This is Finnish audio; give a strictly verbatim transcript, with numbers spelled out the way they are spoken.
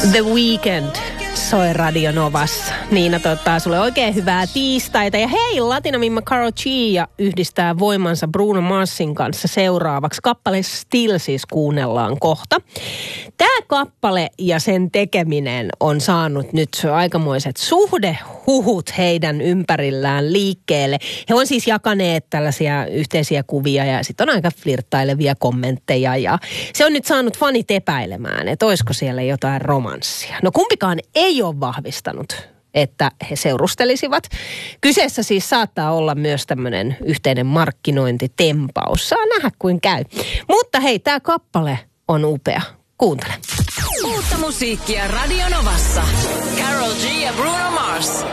The Weeknd soi Radio Novassa. Niina toivottaa sulle oikein hyvää tiistaita. Ja hei, latinamimma Karol G yhdistää voimansa Bruno Marsin kanssa seuraavaksi. Kappale Still siis kuunnellaan kohta. Tämä kappale ja sen tekeminen on saanut nyt aikamoiset suhdehuhut heidän ympärillään liikkeelle. He on siis jakaneet tällaisia yhteisiä kuvia ja sitten on aika flirttailevia kommentteja. Ja se on nyt saanut fanit epäilemään, että olisiko siellä jotain romanssia. No kumpikaan ei ole vahvistanut, että he seurustelisivat. Kyseessä siis saattaa olla myös tämmöinen yhteinen markkinointitempaus. Saa nähdä kuin käy. Mutta hei, tämä kappale on upea. Kuuntele. Uutta musiikkia Radio Novassa. Karol G ja Bruno Mars.